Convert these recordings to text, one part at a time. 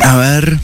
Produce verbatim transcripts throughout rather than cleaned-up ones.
A ver.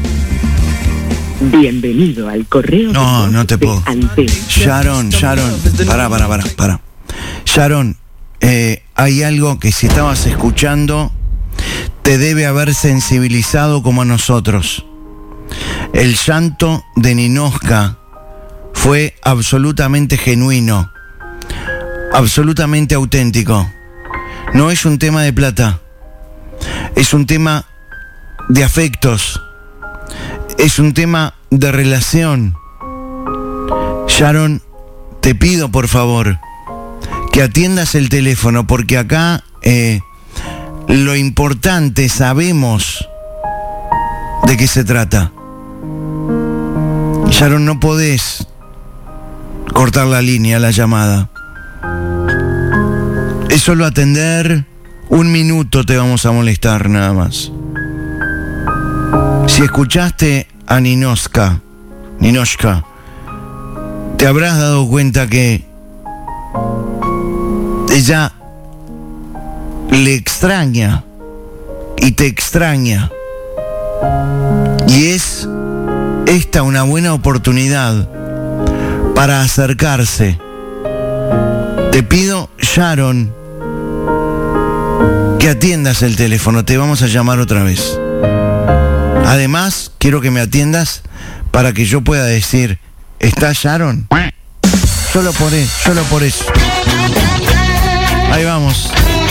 Bienvenido al correo. No, no te puedo. Sharon, Sharon, pará, pará, pará, pará. Sharon, eh, hay algo que si estabas escuchando te debe haber sensibilizado como a nosotros. El llanto de Ninoshka fue absolutamente genuino, absolutamente auténtico. No es un tema de plata, es un tema de afectos, es un tema de relación. Sharon, te pido por favor que atiendas el teléfono, porque acá eh, lo importante, sabemos de qué se trata. Sharon, no podés cortar la línea, la llamada. Es solo atender. Un minuto te vamos a molestar nada más. Si escuchaste a Ninoshka, Ninoshka, te habrás dado cuenta que ella le extraña y te extraña. Y es esta una buena oportunidad para acercarse. Te pido, Sharon, que atiendas el teléfono. Te vamos a llamar otra vez. Además, quiero que me atiendas para que yo pueda decir, ¿está Sharon? Solo por eso, solo por eso. Ahí vamos.